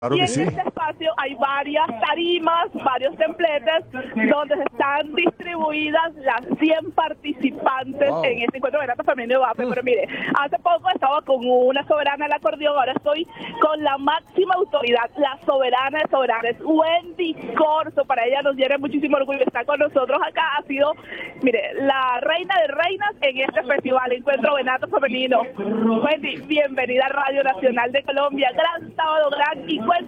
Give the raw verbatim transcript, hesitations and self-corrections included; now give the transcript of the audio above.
Claro y que en sí. este espacio hay varias tarimas, varios templetes, donde están distribuidas las cien participantes Wow. en este encuentro de Vallenato Femenino de Guape. Pero mire, hace poco estaba con una soberana del acordeón, ahora estoy con la máxima autoridad, la soberana de soberanes, Wendy Corzo. Para ella nos llena muchísimo orgullo estar con nosotros acá. Ha sido, mire, la reina de reinas en este festival, Encuentro Vallenato Femenino. Wendy, bienvenida a Radio Nacional de Colombia. Gran sábado, gran y